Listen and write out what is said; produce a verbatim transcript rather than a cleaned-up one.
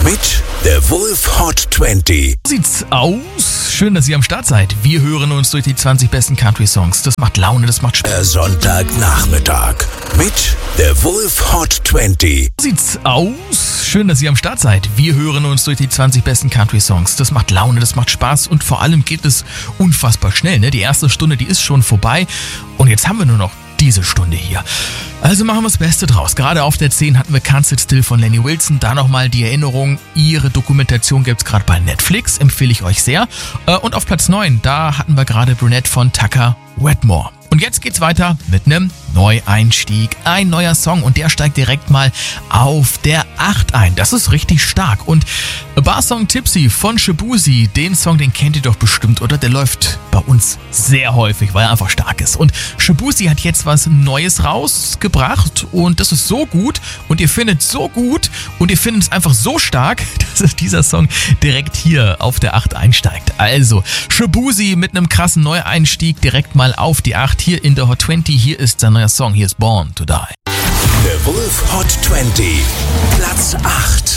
mit der Wolf Hot zwanzig. Sieht's aus? Schön, dass ihr am Start seid. Wir hören uns durch die zwanzig besten Country-Songs. Das macht Laune, das macht Spaß. Der Sonntagnachmittag mit der Wolf Hot zwanzig. Sieht's aus? Schön, dass ihr am Start seid. Wir hören uns durch die zwanzig besten Country-Songs. Das macht Laune, das macht Spaß und vor allem geht es unfassbar schnell. Ne? Die erste Stunde, die ist schon vorbei und jetzt haben wir nur noch diese Stunde hier. Also machen wir das Beste draus. Gerade auf der zehn hatten wir Can't Sit Still von Lenny Wilson. Da nochmal die Erinnerung, ihre Dokumentation gibt's gerade bei Netflix, empfehle ich euch sehr. Und auf Platz neun, da hatten wir gerade Brunette von Tucker Wetmore. Und jetzt geht's weiter mit einem Neueinstieg. Ein neuer Song und der steigt direkt mal auf der acht ein. Das ist richtig stark. Und Barsong Tipsy von Shaboozey, den Song, den kennt ihr doch bestimmt, oder? Der läuft bei uns sehr häufig, weil er einfach stark ist. Und Shaboozey hat jetzt was Neues rausgebracht und das ist so gut und ihr findet es so gut und ihr findet es einfach so stark, dass dieser Song direkt hier auf der acht einsteigt. Also Shaboozey mit einem krassen Neueinstieg direkt mal auf die acht hier in der Hot zwanzig. Hier ist sein neuer Song, hier ist Born to Die. Der Wolf Hot zwanzig, Platz acht.